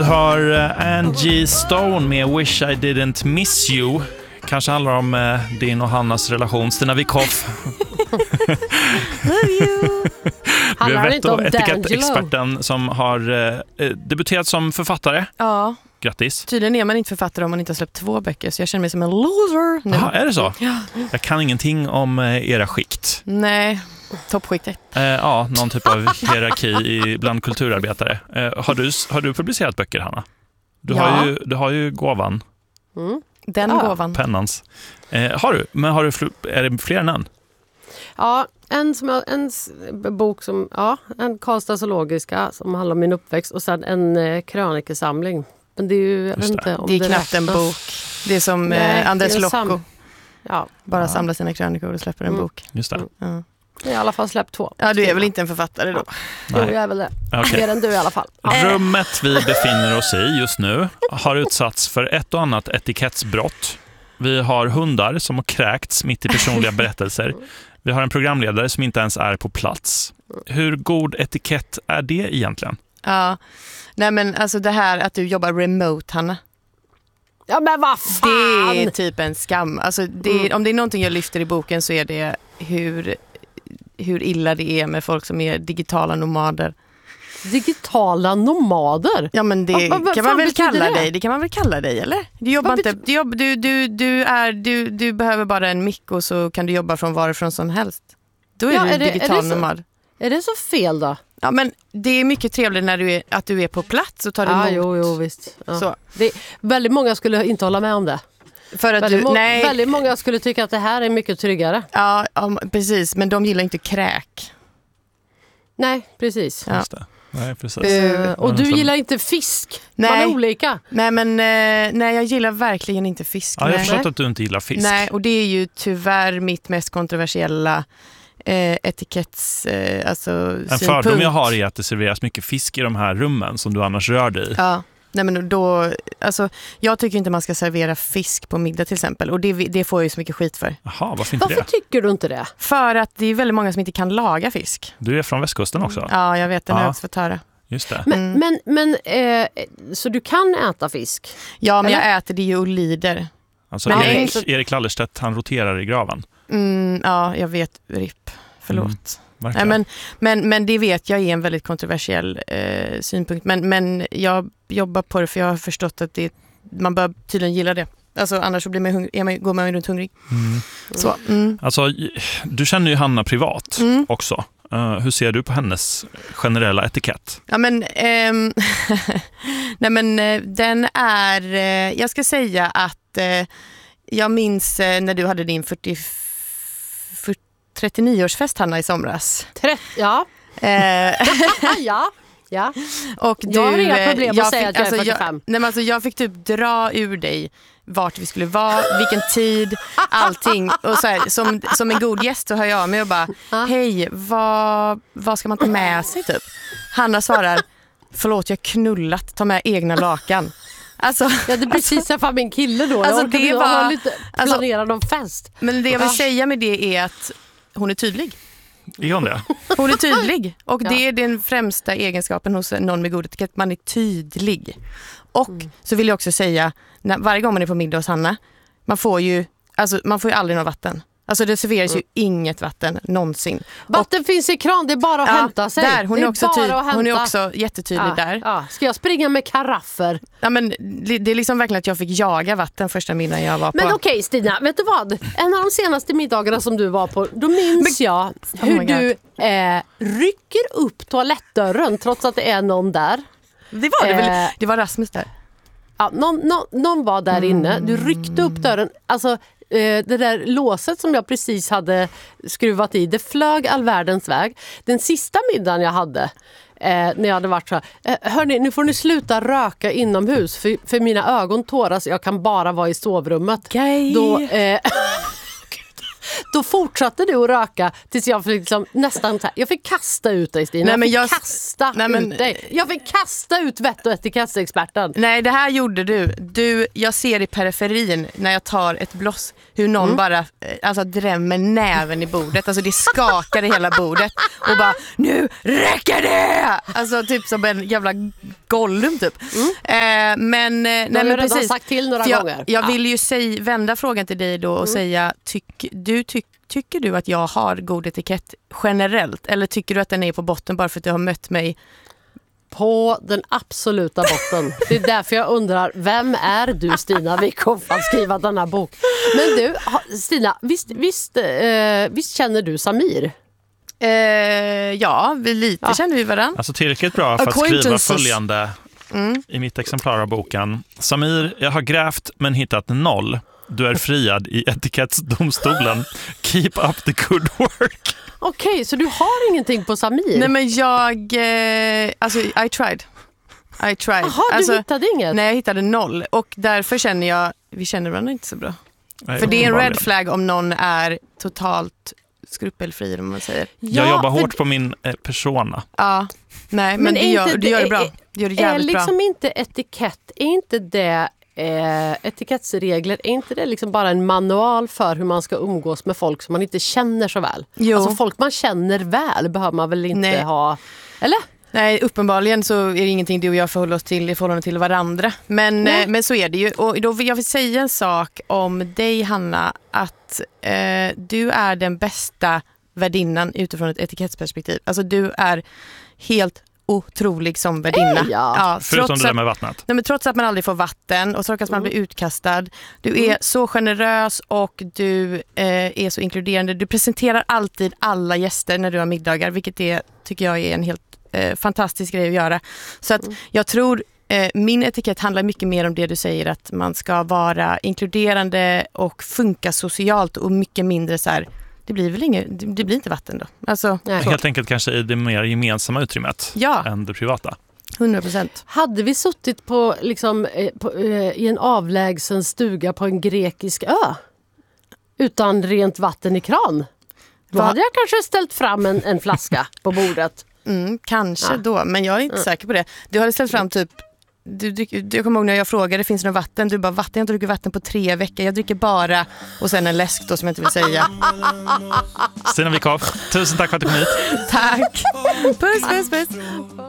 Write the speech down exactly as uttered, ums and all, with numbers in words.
Har Angie Stone med Wish I Didn't Miss You. Kanske handlar om eh, din och Hannas relation. Stina Wickhoff. Love you. Handlar det inte om etikettexperten som har eh, debuterat som författare. Ja. Grattis. Tydligen är man inte författare om man inte har släppt två böcker. Så jag känner mig som en loser nu. Aha, är det så? Ja. Jag kan ingenting om eh, era skikt. Nej, toppskiktet. Eh, ja, någon typ av hierarki i, bland kulturarbetare. Eh, har, du, har du publicerat böcker, Hanna? Du, ja. har, ju, du har ju gåvan. Mm. Den ja. gåvan. Pennans. Eh, har du? Men har du fl- är det fler än en? Ja, en, som jag, en bok som, ja, en Karlstad zoologiska som handlar om min uppväxt och sen en eh, krönikesamling. Men det är ju, jag vet inte om det är det knappt en bok. Det är som Nej, eh, Anders det är Locko. sam- ja. Bara Ja. samlar sina krönikor och släpper en Mm. bok. Just det. Mm. Ja. Jag har i alla fall släppt två. Ja, du är väl inte en författare då? Jo, jag är väl det. Okay. Mer än du i alla fall. Rummet vi befinner oss i just nu har utsatts för ett och annat etikettsbrott. Vi har hundar som har kräkts mitt i personliga berättelser. Vi har en programledare som inte ens är på plats. Hur god etikett är det egentligen? Ja. Nej, men alltså det här att du jobbar remote, Hanna. Ja, men vad fan! Det är typ en skam. Alltså det, Mm. om det är någonting jag lyfter i boken så är det hur, hur illa det är med folk som är digitala nomader. Digitala nomader? Ja, men det vad, vad kan fan man väl betyder kalla det? dig. Det kan man väl kalla dig, eller? Du jobbar Vad inte, bet- du, jobb, du, du, du, är, du, du behöver bara en mick och så kan du jobba från varifrån som helst. Då är Ja, du är en det- är digital det så? nomad. Är det så fel då? Ja, men det är mycket trevligt när du är, att du är på plats och tar Ja, emot. jo, jo, visst. Ja. Så. Det, väldigt många skulle inte hålla med om det. För att Väldigt, du, må- nej, väldigt många skulle tycka att det här är mycket tryggare. ja, ja, precis. Men de gillar inte kräk. Nej, precis. Ja. Just det. Nej, precis. Eh, och du Mm. gillar inte fisk. Man Nej. är olika. Nej, men eh, nej, jag gillar verkligen inte fisk. Ja, jag har nej. förstått att du inte gillar fisk. Nej, och det är ju tyvärr mitt mest kontroversiella eh, etiketts eh, alltså, En synpunkt. fördom jag har är att det serveras mycket fisk i de här rummen som du annars rör dig i. Ja, nej, men då, alltså, jag tycker inte man ska servera fisk på middag till exempel. Och det, det får jag ju så mycket skit för. Jaha, varför inte Varför det? tycker du inte det? För att det är väldigt många som inte kan laga fisk. Du är från västkusten också. Ja, jag vet, den har Ja. jag också fått höra. Just det. Men, Mm. men, men eh, så du kan äta fisk? Ja, men Eller? jag äter det ju och lider. Alltså, Men Erik, så- Erik Lallerstedt, han roterar i graven. Mm, ja, jag vet, R I P. Förlåt. Mm. Nej, Verkligen. men, men, men det vet jag är en väldigt kontroversiell eh, synpunkt. Men, men jag jobbar på det för jag har förstått att det, man bör tydligen gilla det. Alltså, annars så blir man hungrig, är man, går man ju runt hungrig. Mm. Så, mm. Alltså, du känner ju Hanna privat Mm. också. Uh, hur ser du på hennes generella etikett? Ja, men, ehm, nej, men eh, den är, eh, jag ska säga att eh, jag minns eh, när du hade din fyrtio, fyrtio, trettionio-årsfest, Hanna, i somras. Trett, ja. Eh, ja. Ja. och du, Jag har inga problem eh, att jag säga att jag är alltså, fyrtiofem. Jag, nej, men alltså, jag fick typ dra ur dig vart vi skulle vara, vilken tid, allting. Och så här, som, som en god gäst så hör jag mig och bara, hej, vad, vad ska man ta med sig typ? Hanna svarar, förlåt, jag har knullat, ta med egna lakan. Alltså, Jag hade precis träffat min kille då. Alltså, Jag orkade det inte var- ha lite alltså- planera någon fest. men det jag vill Ja. säga med det är att hon är tydlig. Är hon det? Hon är tydlig. Och Ja. det är den främsta egenskapen hos någon med god etikett. Man är tydlig. Och så vill jag också säga, när, varje gång man är på middag hos Hanna, man får ju, alltså, man får ju aldrig något vatten. Alltså det serveras ju inget vatten någonsin. Vatten finns i kran, det är bara att Ja, hämta sig. där, hon, det är också bara tyd, att hämta. hon är också jättetydlig ja, där. Ja. Ska jag springa med karaffer? Ja, men det det är liksom verkligen att jag fick jaga vatten första middagen jag var på. Men okej Stina, vet du vad? En av de senaste middagarna som du var på, då minns jag hur my du eh, rycker upp toalettdörren trots att det är någon där. det var det väl, Eh, det var Rasmus där. Ja, någon, någon, någon var där inne, du ryckte upp dörren. Alltså eh, det där låset som jag precis hade skruvat i, det flög all världens väg. Den sista middagen jag hade, eh, när jag hade varit så här, eh, hörni, nu får ni sluta röka inomhus för, för mina ögon tåras, jag kan bara vara i sovrummet. Gay. Då, eh, då fortsatte du att röka tills jag fick liksom nästan så här, jag fick kasta ut dig Stina. Nej, men jag jag- fick kasta Nej, men- ut dig. Jag fick kasta ut vett- och etikettsexperten. Nej, det här gjorde du. du. Jag ser i periferin när jag tar ett bloss hur någon Mm. bara eh, alltså, drämmer näven i bordet. Alltså det skakar i hela bordet. Och bara, nu räcker det! Alltså typ som en jävla Gollum typ. Mm. Eh, men, nej, men men redan precis. sagt till några jag, gånger. Jag ja. vill ju säg, vända frågan till dig då och Mm. säga, tyck, du, tyck, tycker du att jag har god etikett generellt? Eller tycker du att den är på botten bara för att du har mött mig? På den absoluta botten. Det är därför jag undrar, vem är du Stina Wickhoff att skriva denna bok? Men du, Stina, visst, visst, eh, visst känner du Samir? Eh, ja, vi lite Ja. känner vi varandra. Alltså tillräckligt bra för att skriva Acquaintances. följande Mm. i mitt exemplar av boken. Samir, jag har grävt men hittat noll. Du är friad i etikettsdomstolen. Keep up the good work. Okej, okay, så du har ingenting på Samir? Nej men jag, eh, alltså I tried. I tried. Jaha, du alltså, hittade inget? Nej, jag hittade noll. Och därför känner jag, vi känner varandra inte så bra. Nej, för det är en uppenbarligen. red flag om någon är totalt skrupelfri, om man säger. Jag Ja, jobbar för- hårt på min eh, persona. Ja, nej, men, Men det är gör, inte du gör det det- bra. Du gör det Är jävligt liksom bra. inte etikett, är inte det eh, etikettsregler, är inte det liksom bara en manual för hur man ska umgås med folk som man inte känner så väl? Jo. Alltså folk man känner väl behöver man väl inte Nej. ha, eller? Nej, uppenbarligen så är det ingenting du och jag förhåller oss till i förhållande till varandra. Men, Nej. eh, men så är det ju. Och då vill jag vill säga en sak om dig, Hanna, att eh, du är den bästa värdinnan utifrån ett etikettsperspektiv. Alltså du är helt otrolig som värdinna. Är jag? Förutom trots det där att- med vattnet. Nej, men trots att man aldrig får vatten och trots att man blir utkastad. Du är så generös och du eh, är så inkluderande. Du presenterar alltid alla gäster när du har middagar, vilket är, tycker jag är en helt eh, fantastisk grej att göra. Så att jag tror eh, min etikett handlar mycket mer om det du säger, att man ska vara inkluderande och funka socialt och mycket mindre så här, det blir väl inget, det, det blir inte vatten då. Alltså, Nej. så. Helt enkelt kanske i det mer gemensamma utrymmet Ja, än det privata. hundra procent. Hade vi suttit på, liksom, eh, på, eh, i en avlägsen stuga på en grekisk ö utan rent vatten i kran, då Va? hade jag kanske ställt fram en, en flaska på bordet. Mm, kanske Ja. då, men jag är inte säker på det. Du hade ställt fram typ, du, du, jag kommer ihåg när jag frågade, finns det något vatten? Du bara, vatten, jag har inte druckit vatten på tre veckor. Jag dricker bara, och sen en läsk då som jag inte vill säga. Stina Wickhoff, tusen tack för att du kom hit. Tack! Puss, puss, puss.